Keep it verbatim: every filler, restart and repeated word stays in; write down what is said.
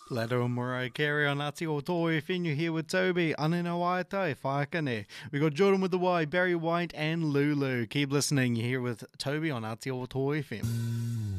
Leto and Mariah Carey on Atio Toy Fin. You're here with Toby. Anina Waita, Fakane. We got Jordan with the Y, Barry White, and Lulu. Keep listening. You're here with Toby on Atio Toy Fin.